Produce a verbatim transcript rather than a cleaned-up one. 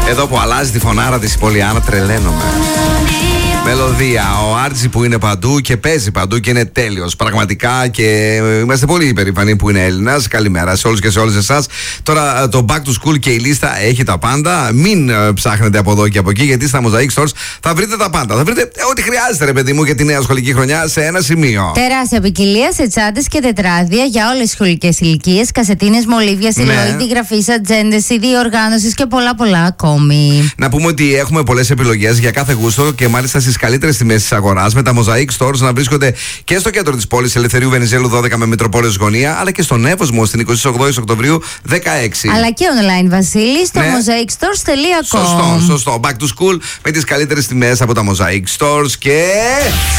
Εδώ που αλλάζει τη φωνάρα της η Πολιάννα, τρελαίνομαι. Μελωδία, ο Άρτζι που είναι παντού και παίζει παντού και είναι τέλειος. Πραγματικά και είμαστε πολύ υπερήφανοι που είναι Έλληνας. Καλημέρα σε όλους και σε όλες εσάς. Τώρα το Back to School και η λίστα έχει τα πάντα. Μην ψάχνετε από εδώ και από εκεί, γιατί στα Mosaic Stores θα βρείτε τα πάντα. Θα βρείτε ό,τι χρειάζεται, ρε παιδί μου, για τη νέα σχολική χρονιά σε ένα σημείο. Τεράστια ποικιλία σε τσάντες και τετράδια για όλες τις σχολικές ηλικίες. Κασετίνες, μολύβια, συλλογή, γραφής, ατζέντες, είδη οργάνωσης και πολλά πολλά ακόμη. Να πούμε ότι έχουμε πολλές επιλογές για κάθε γούστο και μάλιστα στις καλύτερες τιμές της αγοράς, με τα Mosaic Stores να βρίσκονται και στο κέντρο της πόλης Ελευθερίου Βενιζέλου δώδεκα με Μητροπόλεως Γωνία, αλλά και στον Εύωσμο στην εικοστή όγδοη Οκτωβρίου δεκαέξι. Αλλά και online, Βασίλη, στο ναι. mosaic stores τελεία com. Σωστό, σωστό. Back to School με τις καλύτερες τιμές από τα Mosaic Stores και...